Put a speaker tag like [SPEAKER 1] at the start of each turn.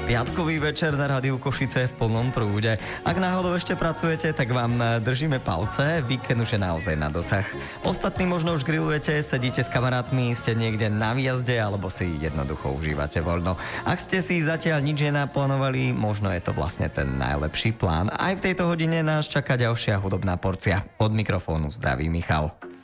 [SPEAKER 1] Piatkový večer na Rádiu Košice v plnom prúde. Ak náhodou ešte pracujete, tak vám držíme palce, víkend už je naozaj na dosah. Ostatní možno už grillujete, sedíte s kamarátmi, ste niekde na výjazde alebo si jednoducho užívate voľno. Ak ste si zatiaľ nič nenaplánovali, možno je to vlastne ten najlepší plán. Aj v tejto hodine nás čaká ďalšia hudobná porcia. Od mikrofónu zdraví Michal.